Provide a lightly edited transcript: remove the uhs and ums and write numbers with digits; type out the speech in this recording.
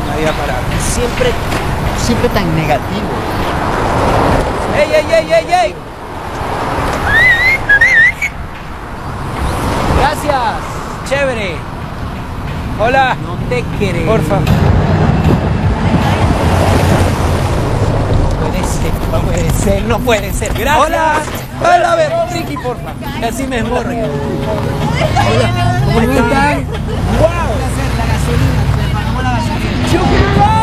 en la vida para Siempre tan negativo. ¡Ey, ey, ey, ey, ey! Gracias, chévere. Hola. No te creo. Porfa. No puede ser, no puede ser. Gracias. Hola. Hola, a ver, Ricky, porfa. Que así me esmorre. Hola, ¿cómo están? ¡Wow! La gasolina, se pagó la gasolina. ¡Chucky!